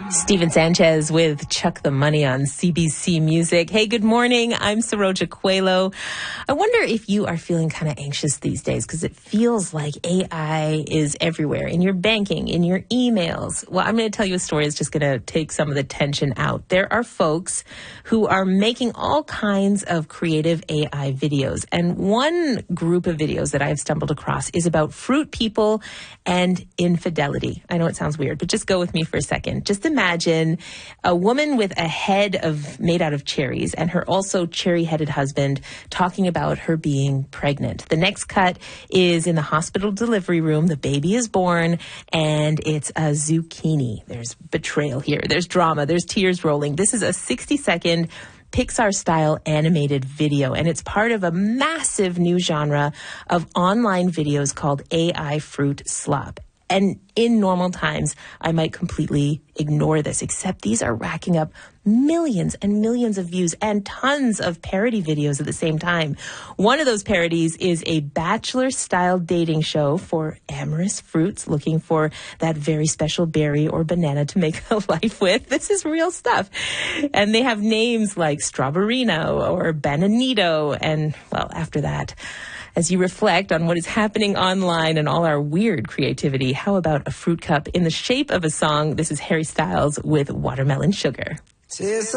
Steven Sanchez with Chuck the Money on CBC Music. Hey, good morning. I'm Saroja Coelho. I wonder if you are feeling kind of anxious these days because it feels like AI is everywhere in your banking, in your emails. Well, I'm going to tell you a story that's just going to take some of the tension out. There are folks who are making all kinds of creative AI videos. And one group of videos that I've stumbled across is about fruit people and infidelity. I know it sounds weird, but just go with me for a second. Just imagine a woman with a head made out of cherries and her also cherry-headed husband talking about her being pregnant. The next cut is in the hospital delivery room. The baby is born and it's a zucchini. There's betrayal here. There's drama. There's tears rolling. This is a 60-second Pixar-style animated video, and it's part of a massive new genre of online videos called AI Fruit Slop. And in normal times, I might completely ignore this, except these are racking up millions and millions of views and tons of parody videos at the same time. One of those parodies is a bachelor-style dating show for amorous fruits looking for that very special berry or banana to make a life with. This is real stuff. And they have names like Strawberrino or Bananito. And, well, after that, as you reflect on what is happening online and all our weird creativity, how about a fruit cup in the shape of a song? This is Harry Styles with Watermelon Sugar.